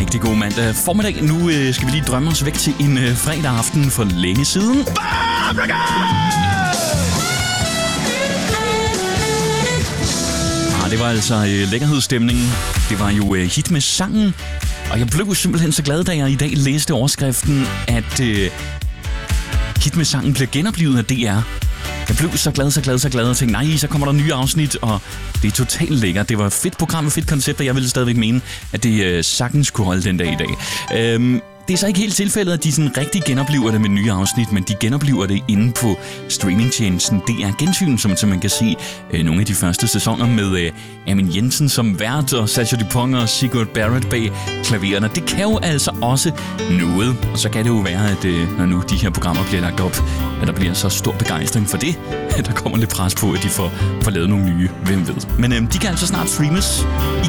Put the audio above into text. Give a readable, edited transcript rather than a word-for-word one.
Rigtig god mandag formiddag. Nu skal vi lige drømme os væk til en fredag aften for længe siden. Det var altså lækkerhedsstemningen. Det var jo hit med sangen. Og jeg blev simpelthen så glad, da jeg i dag læste overskriften, at hit med sangen bliver genoplevet af DR. Jeg blev så glad og tænkte, nej, så kommer der nye afsnit, og det er totalt lækkert. Det var et fedt program, et fedt koncept, og jeg ville stadigvæk mene, at det sagtens kunne holde den dag i dag. Det er så ikke helt tilfældet, at de sådan rigtig genoplever det med nye afsnit, men de genoplever det inde på streamingtjenesten DR Gensyn, som man kan se nogle af de første sæsoner med Amin Jensen som vært og Sasha Dupont og Sigurd Barrett bag klavererne. Det kan jo altså også noget, og så kan det jo være, at når nu de her programmer bliver lagt op, at der bliver så stor begejstring for det, at der kommer lidt pres på, at de får lavet nogle nye, hvem ved. Men de kan altså snart streames